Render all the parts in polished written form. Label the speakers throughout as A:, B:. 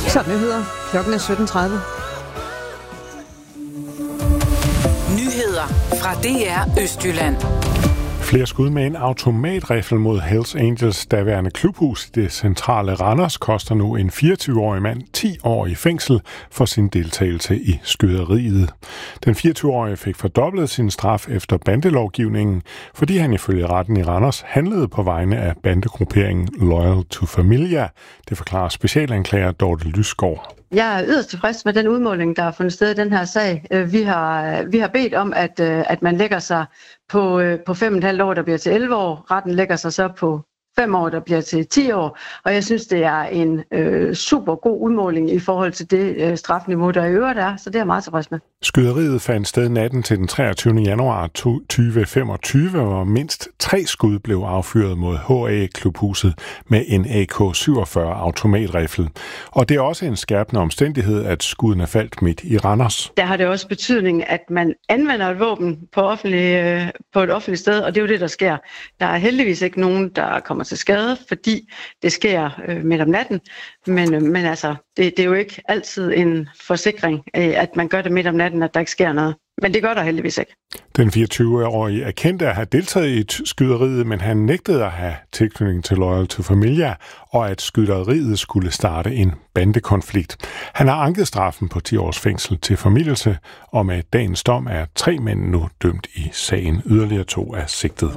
A: Så nyheder. Klokken er 17:30.
B: Nyheder fra DR Østjylland.
C: Flere skud med en automatriffel mod Hells Angels daværende klubhus i det centrale Randers koster nu en 24-årig mand 10 år i fængsel for sin deltagelse i skyderiet. Den 24-årige fik fordoblet sin straf efter bandelovgivningen, fordi han ifølge retten i Randers handlede på vegne af bandegrupperingen Loyal to Familia. Det forklarer specialanklager Dorte Lysgaard.
D: Jeg er yderst tilfreds med den udmåling, der har fundet sted i den her sag. Vi har bedt om, at man lægger sig på 5,5 år, der bliver til 11 år. Retten lægger sig så på 5 år, der bliver til 10 år. Og jeg synes, det er en super god udmåling i forhold til det strafniveau, der i øvrigt er. Så det er jeg meget tilfreds med. Skyderiet fandt sted natten til den 23. januar 2025, hvor mindst 3 skud blev affyret mod HA-klubhuset med en AK-47 automatriffel. Og det er også en skærpende omstændighed, at skuddene faldt midt i Randers. Der har det også betydning, at man anvender et våben på et offentligt sted, og det er jo det, der sker. Der er heldigvis ikke nogen, der kommer til skade, fordi det sker midt om natten. Men altså, det er jo ikke altid en forsikring, at man gør det midt om natten, at der ikke sker noget. Men det gør der heldigvis ikke. Den 24-årige erkendte at have deltaget i skyderiet, men han nægtede at have tilknytning til Loyal to Familia, og at skyderiet skulle starte en bandekonflikt. Han har anket straffen på 10 års fængsel til formildelse, og med dagens dom er 3 mænd nu dømt i sagen. Yderligere 2 er sigtet.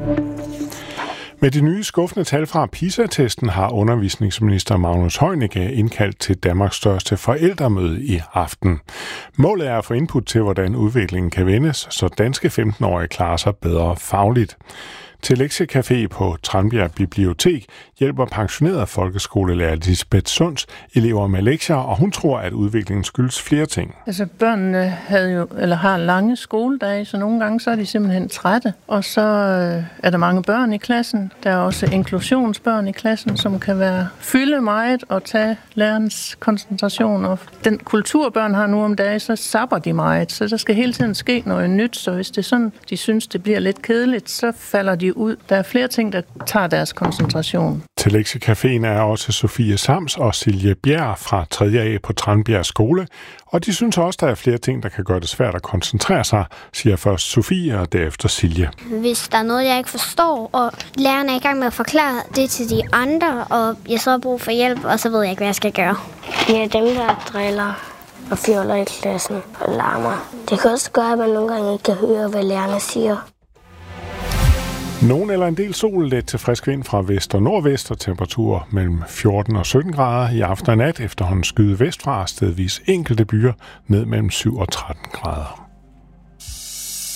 D: Med de nye skuffende tal fra PISA-testen har undervisningsminister Magnus Heunicke indkaldt til Danmarks største forældremøde i aften. Målet er at få input til, hvordan udviklingen kan vendes, så danske 15-årige klarer sig bedre fagligt. Til lektiecafé på Tranbjerg Bibliotek hjælper pensioneret folkeskolelærer Lisbeth Sunds elever med lektier, og hun tror, at udviklingen skyldes flere ting.
E: Altså børnene har lange skoledage, så nogle gange så er de simpelthen trætte. Og så er der mange børn i klassen. Der er også inklusionsbørn i klassen, som kan fylde meget og tage lærerens koncentration. Og den kultur børn har nu om dagen, så sapper de meget. Så der skal hele tiden ske noget nyt, så hvis det er sådan, de synes, det bliver lidt kedeligt, så falder de ud. Der er flere ting, der tager deres koncentration.
C: Til lektiecaféen er også Sofie Sams og Silje Bjerg fra 3. A på Tranbjerg Skole, og de synes også, der er flere ting, der kan gøre det svært at koncentrere sig, siger først Sofie og derefter Silje.
F: Hvis der er noget, jeg ikke forstår, og læreren er i gang med at forklare det til de andre, og jeg så har brug for hjælp, og så ved jeg ikke, hvad jeg skal gøre.
G: Ja, dem der driller og fjoller i klassen og larmer. Det kan også gøre, at man nogle gange ikke kan høre, hvad lærerne siger.
C: Nogen eller en del sol, let til frisk vind fra vest og nordvest, og temperaturer mellem 14 og 17 grader i aften og nat, efterhånden skyde vestfra, stedvis enkelte byer ned mellem 7 og 13 grader.